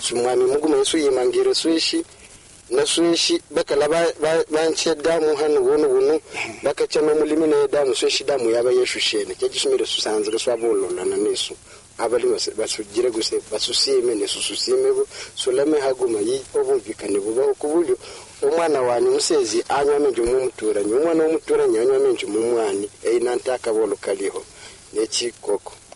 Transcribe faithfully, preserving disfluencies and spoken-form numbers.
sumwami mugu mesu yimangire swishi na swishi bakala banche damu hanu wono wono bakachama mulimi na damu swishi damu yaba yeshushene cyajisumire susanze gaswabolola na nesu abali basugire guse basusime nesususime bo solame haguma yi obumvikane buba okubulyo umwana wani musezi anywa menje mu muturanye umwana wo muturanye anywa menje mu mwani einanta akabolo kaliho neki koko